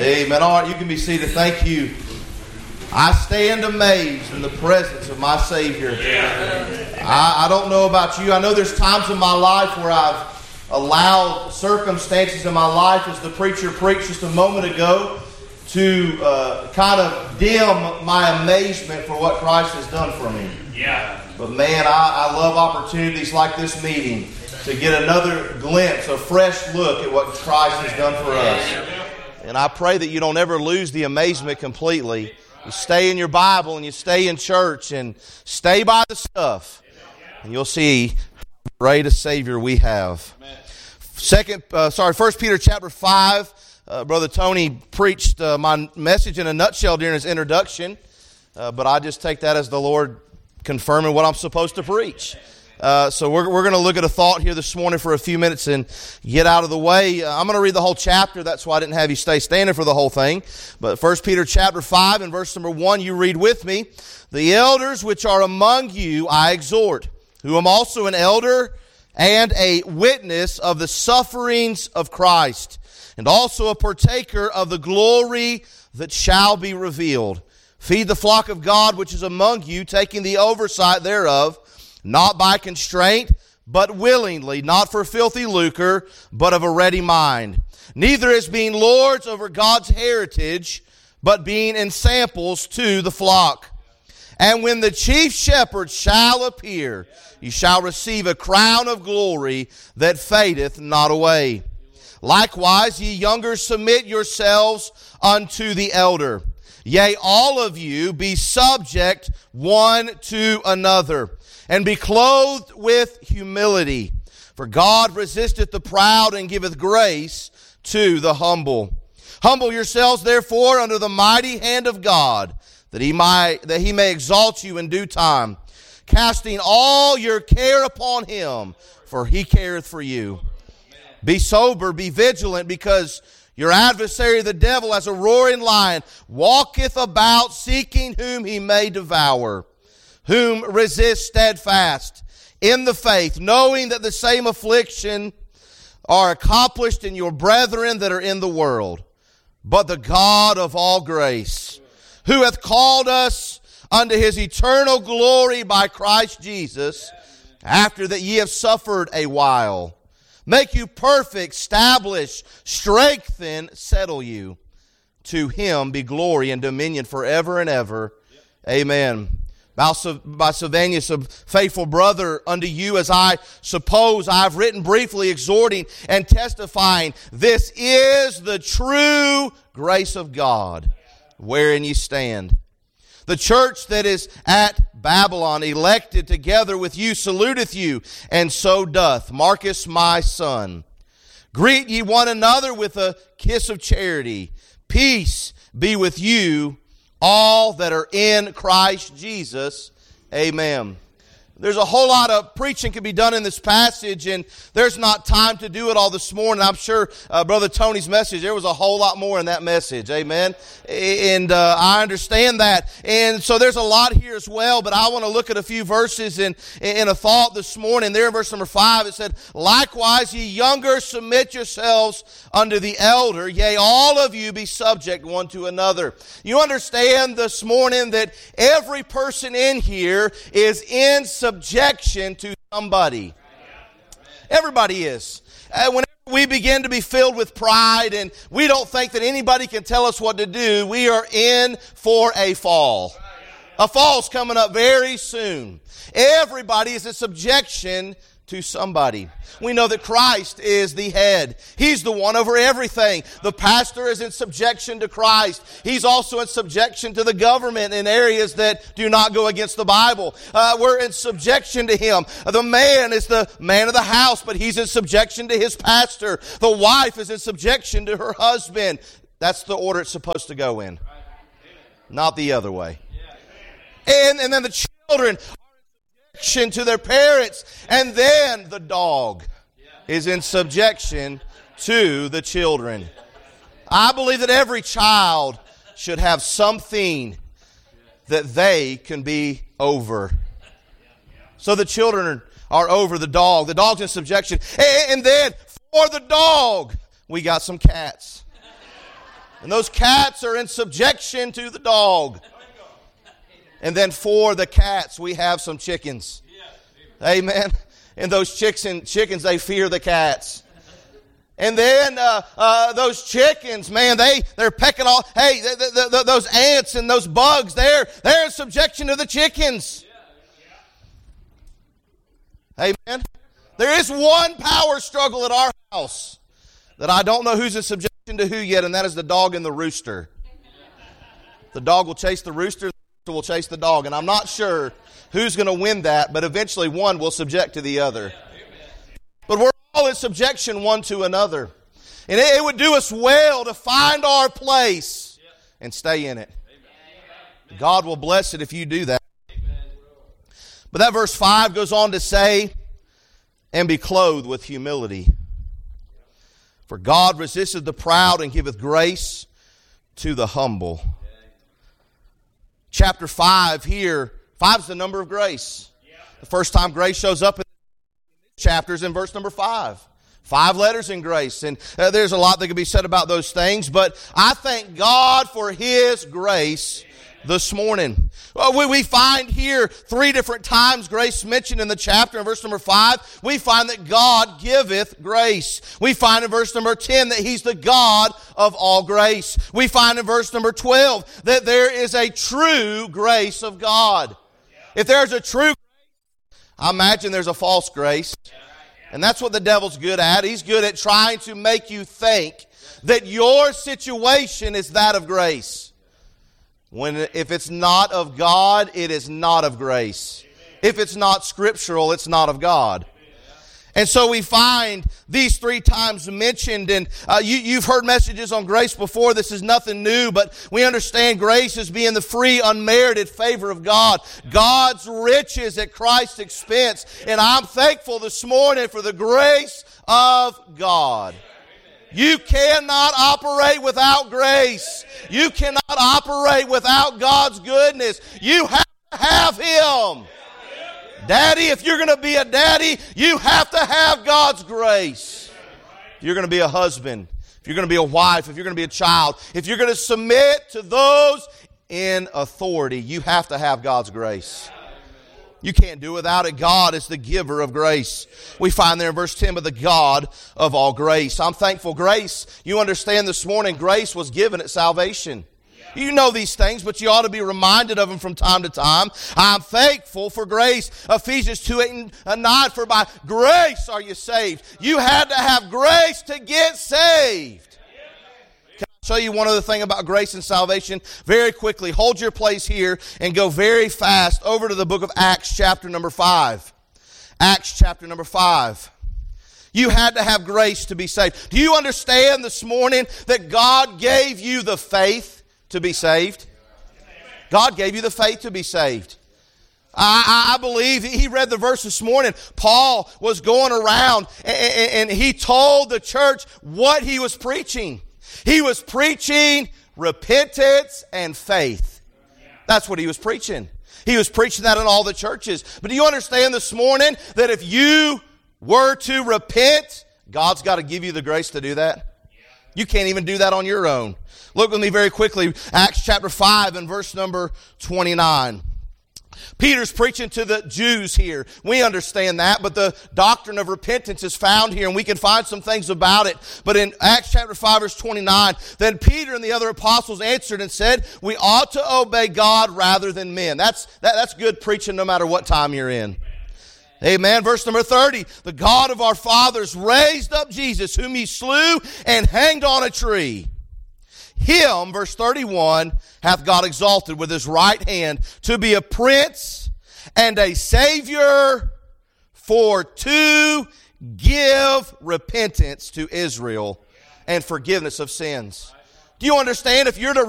Amen. All right, you can be seated. Thank you. I stand amazed in the presence of my Savior. I don't know about you. I know there's times in my life where I've allowed circumstances in my life, as the preacher preached just a moment ago, to kind of dim my amazement for what Christ has done for me. Yeah. But man, I love opportunities like this meeting to get another glimpse, a fresh look at what Christ has done for us. And I pray that you don't ever lose the amazement completely. You stay in your Bible and you stay in church and stay by the stuff, and you'll see how great a Savior we have. 1 Peter chapter 5. Brother Tony preached my message in a nutshell during his introduction, but I just take that as the Lord confirming what I'm supposed to preach. So we're going to look at a thought here this morning for a few minutes and get out of the way. I'm going to read the whole chapter. That's why I didn't have you stay standing for the whole thing. But 1 Peter chapter 5 and verse number 1, you read with me. The elders which are among you I exhort, who am also an elder and a witness of the sufferings of Christ, and also a partaker of the glory that shall be revealed. Feed the flock of God which is among you, taking the oversight thereof, not by constraint, but willingly, not for filthy lucre, but of a ready mind. Neither as being lords over God's heritage, but being ensamples to the flock. And when the chief shepherd shall appear, ye shall receive a crown of glory that fadeth not away. Likewise, ye younger, submit yourselves unto the elder. Yea, all of you be subject one to another, and be clothed with humility. For God resisteth the proud, and giveth grace to the humble. Humble yourselves, therefore, under the mighty hand of God, that he may exalt you in due time, casting all your care upon him, for he careth for you. Be sober, be vigilant, because your adversary the devil, as a roaring lion, walketh about, seeking whom he may devour. Whom resist steadfast in the faith, knowing that the same affliction are accomplished in your brethren that are in the world. But the God of all grace, who hath called us unto his eternal glory by Christ Jesus, after that ye have suffered a while, make you perfect, establish, strengthen, settle you. To him be glory and dominion forever and ever. Amen. By Sylvanus, a faithful brother unto you, as I suppose I have written briefly, exhorting and testifying, this is the true grace of God, wherein ye stand. The church that is at Babylon, elected together with you, saluteth you, and so doth Marcus my son. Greet ye one another with a kiss of charity. Peace be with you all that are in Christ Jesus. Amen. There's a whole lot of preaching can be done in this passage, and there's not time to do it all this morning. I'm sure Brother Tony's message, there was a whole lot more in that message. Amen. And I understand that. And so there's a lot here as well, but I want to look at a few verses in a thought this morning. There in verse number 5, it said, Likewise, ye younger, submit yourselves unto the elder. Yea, all of you be subject one to another. You understand this morning that every person in here is in subjection to somebody. Everybody is. Whenever we begin to be filled with pride and we don't think that anybody can tell us what to do, we are in for a fall. A fall's coming up very soon. Everybody is in subjection to somebody. We know that Christ is the head. He's the one over everything. The pastor is in subjection to Christ. He's also in subjection to the government in areas that do not go against the Bible. We're in subjection to him. The man is the man of the house, but he's in subjection to his pastor. The wife is in subjection to her husband. That's the order it's supposed to go in, not the other way. And then the children to their parents, and then the dog is in subjection to the children. I believe that every child should have something that they can be over. So the children are over the dog. The dog's in subjection. And then for the dog, we got some cats. And those cats are in subjection to the dog. And then for the cats, we have some chickens. Amen. And those chickens, they fear the cats. And then those chickens, man, they're pecking all. Hey, those ants and those bugs, they're in subjection to the chickens. Amen. There is one power struggle at our house that I don't know who's in subjection to who yet, and that is the dog and the rooster. The dog will chase the rooster, the rooster will chase the dog, and I'm not sure who's going to win that, but eventually one will subject to the other. But we're all in subjection one to another. And it would do us well to find our place and stay in it. God will bless it if you do that. But that verse 5 goes on to say, and be clothed with humility. For God resisteth the proud and giveth grace to the humble. Chapter 5 here, 5 is the number of grace. The first time grace shows up in chapters in verse number 5. 5 letters in grace. And there's a lot that can be said about those things, but I thank God for His grace this morning. We find here 3 different times grace mentioned in the chapter. In verse number 5, we find that God giveth grace. We find in verse number 10 that He's the God of all grace. We find in verse number 12 that there is a true grace of God. If there's a true grace, I imagine there's a false grace. And that's what the devil's good at. He's good at trying to make you think that your situation is that of grace. If it's not of God, it is not of grace. If it's not scriptural, it's not of God. And so we find these 3 times mentioned, and you've heard messages on grace before. This is nothing new, but we understand grace as being the free, unmerited favor of God. God's riches at Christ's expense. And I'm thankful this morning for the grace of God. You cannot operate without grace. You cannot operate without God's goodness. You have to have Him. Daddy, if you're going to be a daddy, you have to have God's grace. If you're going to be a husband, if you're going to be a wife, if you're going to be a child, if you're going to submit to those in authority, you have to have God's grace. You can't do without it. God is the giver of grace. We find there in verse 10, but the God of all grace. I'm thankful grace. You understand this morning, grace was given at salvation. You know these things, but you ought to be reminded of them from time to time. I'm thankful for grace. Ephesians 2:8-9, for by grace are you saved. You had to have grace to get saved. Can I show you one other thing about grace and salvation? Very quickly, hold your place here and go very fast over to the book of Acts chapter number 5. Acts chapter number 5. You had to have grace to be saved. Do you understand this morning that God gave you the faith to be saved? God gave you the faith to be saved. I believe he read the verse this morning. Paul was going around and he told the church what he was preaching. He was preaching repentance and faith. That's what he was preaching. He was preaching that in all the churches. But do you understand this morning that if you were to repent, God's got to give you the grace to do that? You can't even do that on your own. Look with me very quickly, Acts chapter 5 and verse number 29. Peter's preaching to the Jews here. We understand that, but the doctrine of repentance is found here, and we can find some things about it. But in Acts chapter 5, verse 29, then Peter and the other apostles answered and said, we ought to obey God rather than men. That's good preaching no matter what time you're in. Amen. Verse number 30, the God of our fathers raised up Jesus, whom He slew and hanged on a tree. Him, verse 31, hath God exalted with His right hand to be a prince and a savior, for to give repentance to Israel and forgiveness of sins. Do you understand? If you're to